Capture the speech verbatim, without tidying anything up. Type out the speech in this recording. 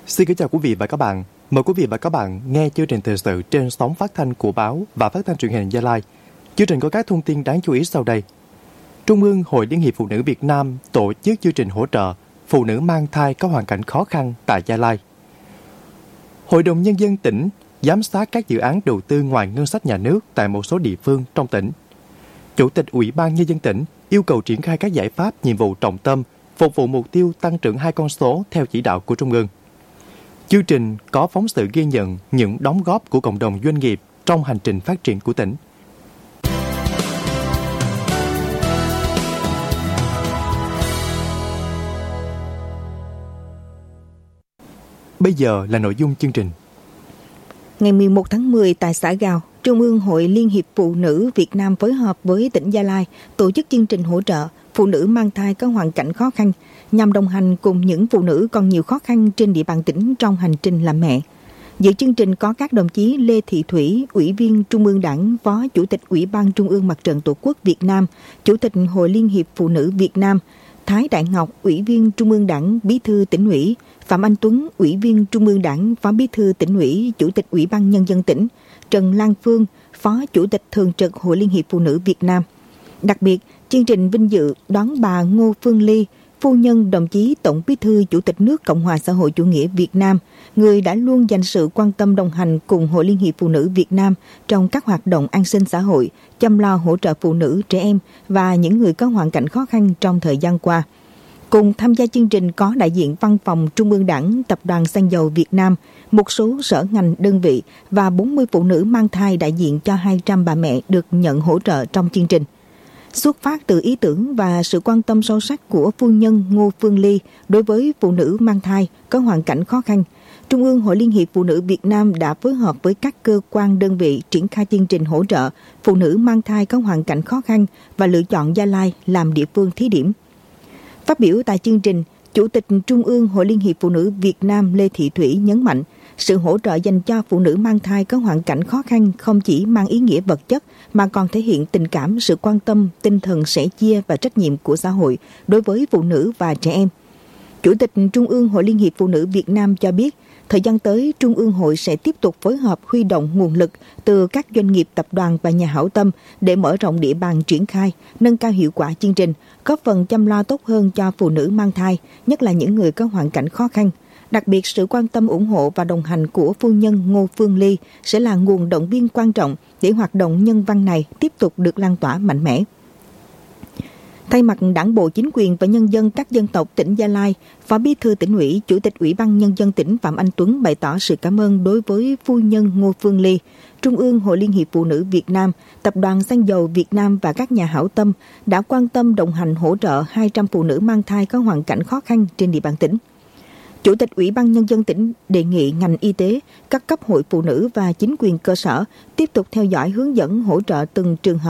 Xin kính chào quý vị và các bạn. Mời quý vị và các bạn nghe chương trình thời sự trên sóng phát thanh của báo và phát thanh truyền hình Gia Lai. Chương trình có các thông tin đáng chú ý sau đây. Trung ương Hội Liên hiệp Phụ nữ Việt Nam tổ chức chương trình hỗ trợ phụ nữ mang thai có hoàn cảnh khó khăn tại Gia Lai. Hội đồng Nhân dân tỉnh giám sát các dự án đầu tư ngoài ngân sách nhà nước tại một số địa phương trong tỉnh. Chủ tịch Ủy ban Nhân dân tỉnh yêu cầu triển khai các giải pháp, nhiệm vụ trọng tâm phục vụ mục tiêu tăng trưởng hai con số theo chỉ đạo của Trung ương. Chương trình có phóng sự ghi nhận những đóng góp của cộng đồng doanh nghiệp trong hành trình phát triển của tỉnh. Bây giờ là nội dung chương trình. Ngày mười một tháng mười tại xã Gào, Trung ương Hội Liên hiệp Phụ nữ Việt Nam phối hợp với tỉnh Gia Lai tổ chức chương trình hỗ trợ phụ nữ mang thai có hoàn cảnh khó khăn nhằm đồng hành cùng những phụ nữ còn nhiều khó khăn trên địa bàn tỉnh trong hành trình làm mẹ. Dự chương trình có các đồng chí Lê Thị Thủy, Ủy viên Trung ương Đảng, Phó Chủ tịch Ủy ban Trung ương Mặt trận Tổ quốc Việt Nam, Chủ tịch Hội Liên hiệp Phụ nữ Việt Nam, Thái Đại Ngọc, Ủy viên Trung ương Đảng, Bí thư Tỉnh ủy, Phạm Anh Tuấn, Ủy viên Trung ương Đảng, Phó Bí thư Tỉnh ủy, Chủ tịch Ủy ban Nhân dân tỉnh, Trần Lan Phương, Phó Chủ tịch Thường trực Hội Liên hiệp Phụ nữ Việt Nam. Đặc biệt, chương trình vinh dự đón bà Ngô Phương Ly, phu nhân đồng chí Tổng Bí thư Chủ tịch nước Cộng hòa xã hội chủ nghĩa Việt Nam, người đã luôn dành sự quan tâm đồng hành cùng Hội Liên hiệp Phụ nữ Việt Nam trong các hoạt động an sinh xã hội, chăm lo hỗ trợ phụ nữ, trẻ em và những người có hoàn cảnh khó khăn trong thời gian qua. Cùng tham gia chương trình có đại diện Văn phòng Trung ương Đảng, Tập đoàn Xăng dầu Việt Nam, một số sở ngành đơn vị và bốn mươi phụ nữ mang thai đại diện cho hai trăm bà mẹ được nhận hỗ trợ trong chương trình. Xuất phát từ ý tưởng và sự quan tâm sâu sắc của phu nhân Ngô Phương Ly đối với phụ nữ mang thai có hoàn cảnh khó khăn, Trung ương Hội Liên hiệp Phụ nữ Việt Nam đã phối hợp với các cơ quan đơn vị triển khai chương trình hỗ trợ phụ nữ mang thai có hoàn cảnh khó khăn và lựa chọn Gia Lai làm địa phương thí điểm. Phát biểu tại chương trình, Chủ tịch Trung ương Hội Liên hiệp Phụ nữ Việt Nam Lê Thị Thủy nhấn mạnh, sự hỗ trợ dành cho phụ nữ mang thai có hoàn cảnh khó khăn không chỉ mang ý nghĩa vật chất mà còn thể hiện tình cảm, sự quan tâm, tinh thần sẻ chia và trách nhiệm của xã hội đối với phụ nữ và trẻ em. Chủ tịch Trung ương Hội Liên hiệp Phụ nữ Việt Nam cho biết, thời gian tới, Trung ương Hội sẽ tiếp tục phối hợp huy động nguồn lực từ các doanh nghiệp, tập đoàn và nhà hảo tâm để mở rộng địa bàn triển khai, nâng cao hiệu quả chương trình, góp phần chăm lo tốt hơn cho phụ nữ mang thai, nhất là những người có hoàn cảnh khó khăn. Đặc biệt, sự quan tâm ủng hộ và đồng hành của phu nhân Ngô Phương Ly sẽ là nguồn động viên quan trọng để hoạt động nhân văn này tiếp tục được lan tỏa mạnh mẽ. Thay mặt Đảng bộ, chính quyền và nhân dân các dân tộc tỉnh Gia Lai, Phó Bí thư Tỉnh ủy, Chủ tịch Ủy ban Nhân dân tỉnh Phạm Anh Tuấn bày tỏ sự cảm ơn đối với phu nhân Ngô Phương Ly, Trung ương Hội Liên hiệp Phụ nữ Việt Nam, Tập đoàn Xăng dầu Việt Nam và các nhà hảo tâm đã quan tâm đồng hành hỗ trợ hai trăm phụ nữ mang thai có hoàn cảnh khó khăn trên địa bàn tỉnh. Chủ tịch Ủy ban Nhân dân tỉnh đề nghị ngành y tế, các cấp hội phụ nữ và chính quyền cơ sở tiếp tục theo dõi, hướng dẫn, hỗ trợ từng trường hợp